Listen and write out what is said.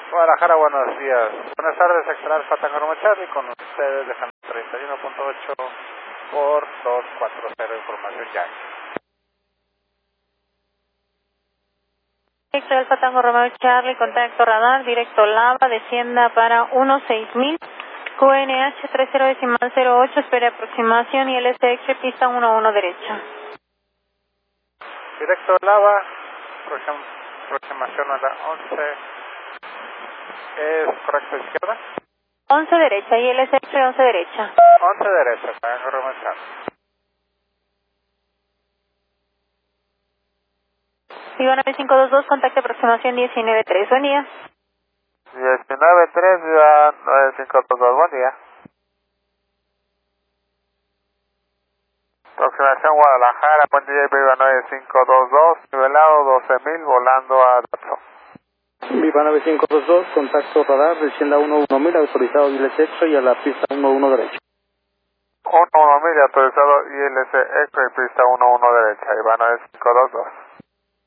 Guadalajara, buenos días. Buenas tardes, Extra Alfa Tango Romeo Charlie, con ustedes dejando 31.8 por 240, información ya. Extra Alfa Tango Romeo Charlie, contacto radar, directo Lava, descienda para 16000, QNH 30.08, espere aproximación y LSX pista 11 derecha. Directo Lava, aproximación a la 11, ¿es correcto izquierda? 11 derecha y LSX 11 derecha. 11 derecha, Tango Romeo Charlie. Viva 9522, contacto aproximación 193, buen día. 193, Viva 9522, buen día. Aproximación Guadalajara, buen día, Viva 9522, nivelado 12.000, volando a Datsun. Viva 9522, contacto radar, descienda 11000, autorizado ILS EXO y a la pista 11 derecha. 11000, autorizado ILS EXO y pista 11 derecha, Viva 9522.